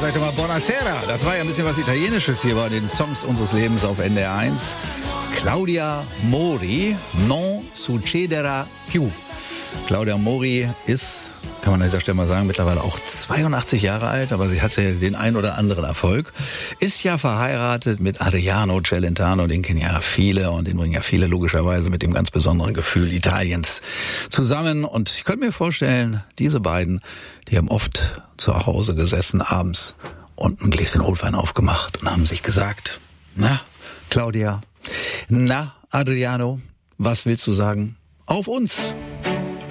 sag ich doch mal Buonasera. Das war ja ein bisschen was Italienisches hier bei den Songs unseres Lebens auf NDR 1. Claudia Mori, non succederà più. Claudia Mori ist, kann man an dieser Stelle mal sagen, mittlerweile auch 82 Jahre alt, aber sie hatte den ein oder anderen Erfolg. Ist ja verheiratet mit Adriano Celentano, den kennen ja viele und den bringen ja viele logischerweise mit dem ganz besonderen Gefühl Italiens zusammen. Und ich könnte mir vorstellen, diese beiden, die haben oft zu Hause gesessen abends und ein Gläschen Rotwein aufgemacht und haben sich gesagt, na, Claudia, na, Adriano, was willst du sagen? Auf uns!